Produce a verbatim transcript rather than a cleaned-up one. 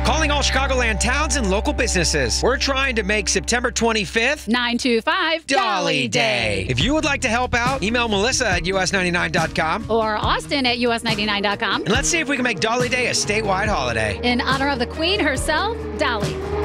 Calling all Chicagoland towns and local businesses. We're trying to make September twenty-fifth nine two five Dolly Day. If you would like to help out, email Melissa at U S ninety-nine dot com. Or Austin at U S ninety-nine dot com. And let's see if we can make Dolly Day a statewide holiday. In honor of the Queen herself, Dolly.